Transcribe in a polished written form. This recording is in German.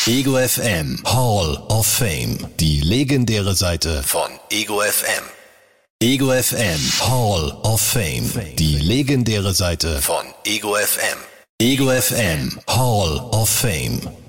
Ego FM Hall of Fame. Die legendäre Seite von Ego FM. Ego FM Hall of Fame. Die legendäre Seite von Ego FM. Ego FM Hall of Fame.